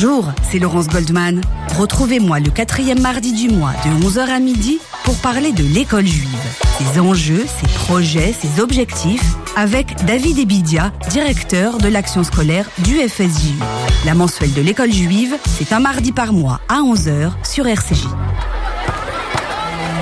Bonjour, c'est Laurence Goldman. Retrouvez-moi le 4e mardi du mois de 11h à midi pour parler de l'école juive, ses enjeux, ses projets, ses objectifs, avec David Ebidia, directeur de l'action scolaire du FSJU. La mensuelle de l'école juive, c'est un mardi par mois à 11h sur RCJ.